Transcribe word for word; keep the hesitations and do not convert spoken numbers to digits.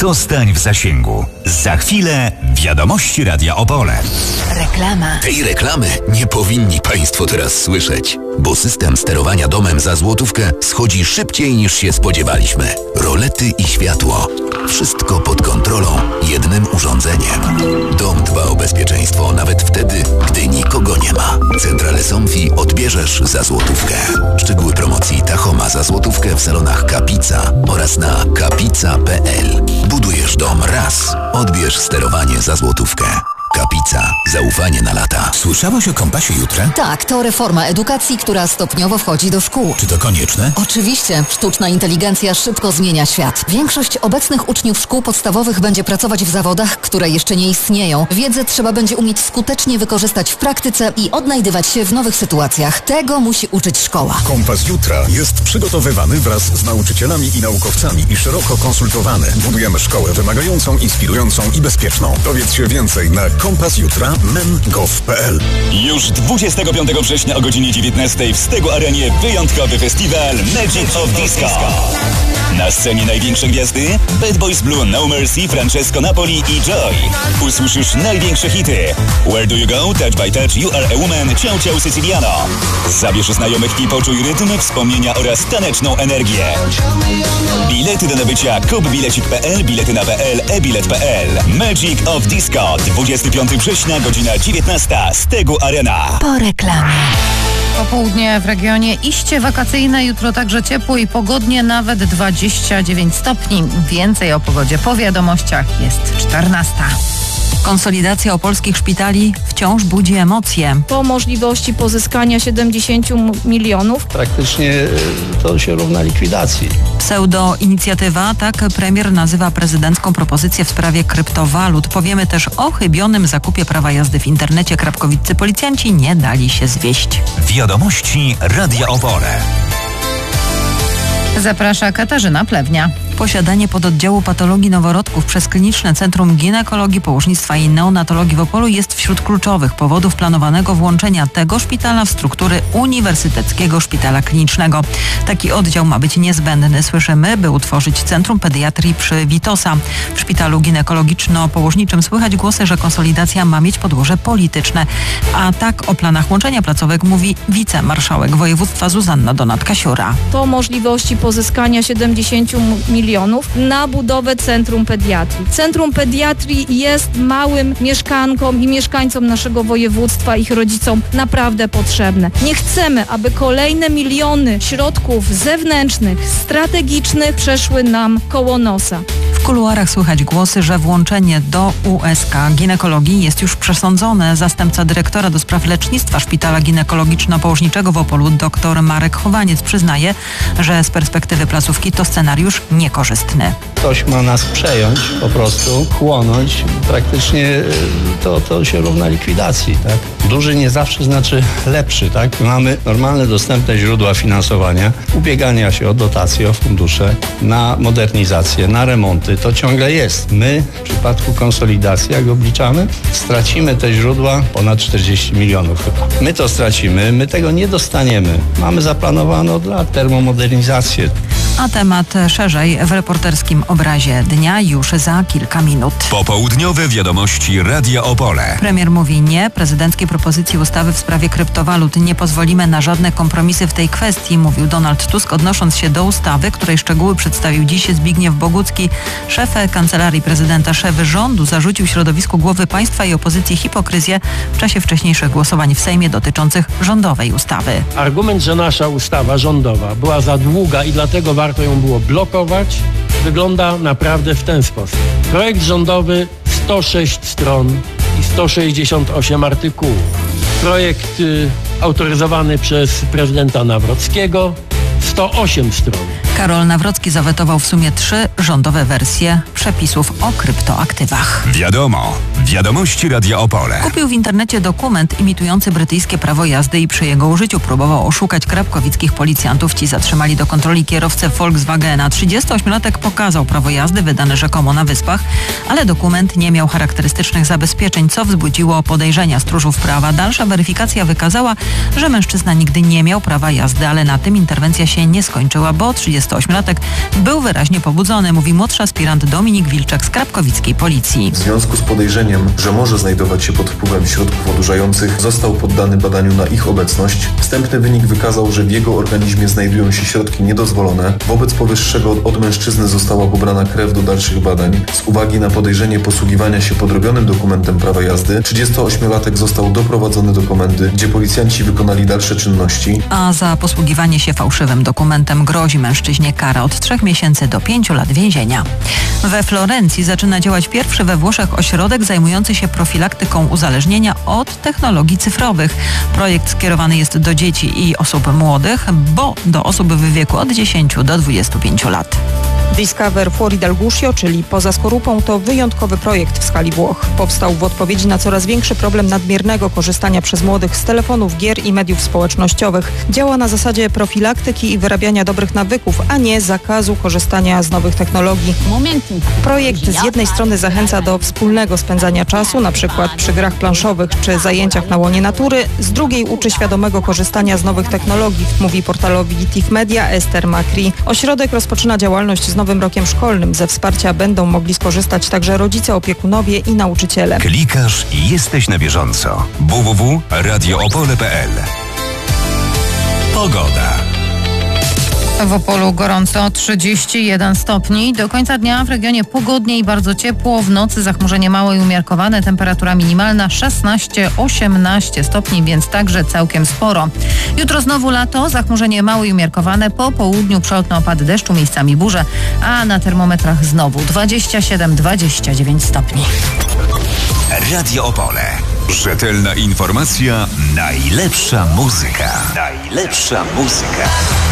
Zostań w zasięgu. Za chwilę wiadomości Radia Opole. Reklama. Tej reklamy nie powinni Państwo teraz słyszeć, bo system sterowania domem za złotówkę schodzi szybciej niż się spodziewaliśmy. Rolety i światło. Wszystko pod kontrolą, jednym urządzeniem. Dom dba o bezpieczeństwo nawet wtedy, gdy nikogo nie ma. Centrale Somfy odbierzesz za złotówkę. Szczegóły promocji Tachoma za złotówkę w salonach Kapica oraz na kapica kropka p l. Budujesz dom raz, odbierz sterowanie za złotówkę. Kapica. Zaufanie na lata. Słyszałaś o Kompasie Jutra? Tak, to reforma edukacji, która stopniowo wchodzi do szkół. Czy to konieczne? Oczywiście. Sztuczna inteligencja szybko zmienia świat. Większość obecnych uczniów szkół podstawowych będzie pracować w zawodach, które jeszcze nie istnieją. Wiedzę trzeba będzie umieć skutecznie wykorzystać w praktyce i odnajdywać się w nowych sytuacjach. Tego musi uczyć szkoła. Kompas Jutra jest przygotowywany wraz z nauczycielami i naukowcami i szeroko konsultowany. Budujemy szkołę wymagającą, inspirującą i bezpieczną. Dowiedz się więcej na kompas jutra kropka men kropka gov kropka p l. Już dwudziestego piątego września o godzinie dziewiętnastej w Stegu Arenie wyjątkowy festiwal Magic of Disco. Na scenie największe gwiazdy Bad Boys Blue, No Mercy, Francesco Napoli i Joy. Usłyszysz największe hity Where Do You Go, Touch by Touch, You Are a Woman, Ciao Ciao Siciliano. Zabierz znajomych i poczuj rytm, wspomnienia oraz taneczną energię. Bilety do nabycia kup bilecik kropka p l, bilety na p l, e-bilet kropka p l. Magic of Disco, dwudziestego piątego września, godzina dziewiętnasta, Stegu Arena. Po reklamie. Popołudnie w regionie iście wakacyjne, jutro także ciepło i pogodnie, nawet dwadzieścia dziewięć stopni. Więcej o pogodzie po wiadomościach, jest czternasta. Konsolidacja opolskich szpitali wciąż budzi emocje. Po możliwości pozyskania siedemdziesięciu milionów. Praktycznie to się równa likwidacji. Pseudo-inicjatywa, tak premier nazywa prezydencką propozycję w sprawie kryptowalut. Powiemy też o chybionym zakupie prawa jazdy w internecie. Krapkowiccy policjanci nie dali się zwieść. Wiadomości Radia Opole. Zaprasza Katarzyna Plewnia. Posiadanie pododdziału patologii noworodków przez Kliniczne Centrum Ginekologii, Położnictwa i Neonatologii w Opolu jest wśród kluczowych powodów planowanego włączenia tego szpitala w struktury Uniwersyteckiego Szpitala Klinicznego. Taki oddział ma być niezbędny, słyszymy, by utworzyć Centrum Pediatrii przy Witosa. W szpitalu ginekologiczno-położniczym słychać głosy, że konsolidacja ma mieć podłoże polityczne. A tak o planach łączenia placówek mówi wicemarszałek województwa Zuzanna Donat-Kasiura. Po możliwości pozyskania siedemdziesięciu milionów na budowę Centrum Pediatrii. Centrum Pediatrii jest małym mieszkankom i mieszkańcom naszego województwa, ich rodzicom naprawdę potrzebne. Nie chcemy, aby kolejne miliony środków zewnętrznych, strategicznych przeszły nam koło nosa. W kuluarach słychać głosy, że włączenie do U S K ginekologii jest już przesądzone. Zastępca dyrektora do spraw lecznictwa Szpitala Ginekologiczno-Położniczego w Opolu dr Marek Chowaniec przyznaje, że z perspektywy placówki to scenariusz niekorzystny. Ktoś ma nas przejąć, po prostu chłonąć. Praktycznie to, to się równa likwidacji. Tak? Duży nie zawsze znaczy lepszy. Tak? Mamy normalne, dostępne źródła finansowania, ubiegania się o dotacje, o fundusze, na modernizację, na remonty. To ciągle jest. My w przypadku konsolidacji, jak obliczamy, stracimy te źródła ponad czterdzieści milionów chyba. My to stracimy, my tego nie dostaniemy. Mamy zaplanowane od lat termomodernizację. A temat szerzej w reporterskim obrazie dnia już za kilka minut. Popołudniowe wiadomości Radia Opole. Premier mówi nie prezydenckiej propozycji ustawy w sprawie kryptowalut. Nie pozwolimy na żadne kompromisy w tej kwestii, mówił Donald Tusk, odnosząc się do ustawy, której szczegóły przedstawił dziś Zbigniew Bogucki. Szef Kancelarii Prezydenta, szef rządu zarzucił środowisku głowy państwa i opozycji hipokryzję w czasie wcześniejszych głosowań w Sejmie dotyczących rządowej ustawy. Argument, że nasza ustawa rządowa była za długa i dlatego warto ją było blokować, wygląda naprawdę w ten sposób. Projekt rządowy sto sześć stron i sto sześćdziesiąt osiem artykułów. Projekt y, autoryzowany przez prezydenta Nawrockiego sto osiem stron. Karol Nawrocki zawetował w sumie trzy rządowe wersje przepisów o kryptoaktywach. Wiadomo. Wiadomości Radia Opole. Kupił w internecie dokument imitujący brytyjskie prawo jazdy i przy jego użyciu próbował oszukać krapkowickich policjantów. Ci zatrzymali do kontroli kierowcę Volkswagena. trzydziestoośmiolatek pokazał prawo jazdy wydane rzekomo na Wyspach, ale dokument nie miał charakterystycznych zabezpieczeń, co wzbudziło podejrzenia stróżów prawa. Dalsza weryfikacja wykazała, że mężczyzna nigdy nie miał prawa jazdy, ale na tym interwencja się nie skończyła, bo trzydziestoletni dwudziestoośmiolatek był wyraźnie pobudzony, mówi młodszy aspirant Dominik Wilczek z krapkowickiej policji. W związku z podejrzeniem, że może znajdować się pod wpływem środków odurzających, został poddany badaniu na ich obecność. Wstępny wynik wykazał, że w jego organizmie znajdują się środki niedozwolone. Wobec powyższego od mężczyzny została pobrana krew do dalszych badań. Z uwagi na podejrzenie posługiwania się podrobionym dokumentem prawa jazdy, trzydziestoośmiolatek został doprowadzony do komendy, gdzie policjanci wykonali dalsze czynności. A za posługiwanie się fałszywym dokumentem grozi mężczyźnie kara od trzech miesięcy do pięciu lat więzienia. We Florencji zaczyna działać pierwszy we Włoszech ośrodek zajmujący się profilaktyką uzależnienia od technologii cyfrowych. Projekt skierowany jest do dzieci i osób młodych, bo do osób w wieku od dziesięciu do dwudziestu pięciu lat. Discover Fuori dal Guscio, czyli Poza skorupą, to wyjątkowy projekt w skali Włoch. Powstał w odpowiedzi na coraz większy problem nadmiernego korzystania przez młodych z telefonów, gier i mediów społecznościowych. Działa na zasadzie profilaktyki i wyrabiania dobrych nawyków, a nie zakazu korzystania z nowych technologii. Projekt z jednej strony zachęca do wspólnego spędzania czasu, na przykład przy grach planszowych czy zajęciach na łonie natury, z drugiej uczy świadomego korzystania z nowych technologii, mówi portalowi Tif Media Ester Macri. Ośrodek rozpoczyna działalność z nowym rokiem szkolnym. Ze wsparcia będą mogli skorzystać także rodzice, opiekunowie i nauczyciele. Klikasz i jesteś na bieżąco. w w w kropka radio opole kropka p l. Pogoda. W Opolu gorąco, trzydzieści jeden stopni. Do końca dnia w regionie pogodnie i bardzo ciepło. W nocy zachmurzenie małe i umiarkowane. Temperatura minimalna szesnaście osiemnaście stopni, więc także całkiem sporo. Jutro znowu lato, zachmurzenie małe i umiarkowane. Po południu przelotne opady deszczu, miejscami burze, a na termometrach znowu dwadzieścia siedem dwadzieścia dziewięć stopni. Radio Opole. Rzetelna informacja, najlepsza muzyka. Najlepsza muzyka.